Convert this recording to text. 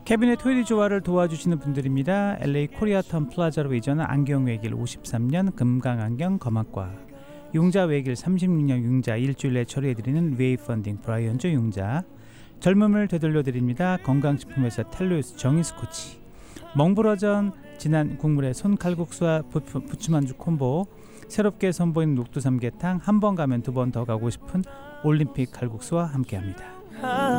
케빈의 토요일 조화를 도와주시는 분들입니다. LA 코리아턴 플라자로 이전한 안경 외길 53년 금강안경 검학과, 융자 외길 36년 융자 일주일에 처리해드리는 웨이펀딩 브라이언즈 융자, 젊음을 되돌려드립니다. 건강식품회사 텔로유스 정이스코치, 멍부러전 진한 국물에 손칼국수와 부추만두 콤보, 새롭게 선보이는 녹두 삼계탕, 한 번 가면 두 번 더 가고 싶은 올림픽 칼국수와 함께합니다.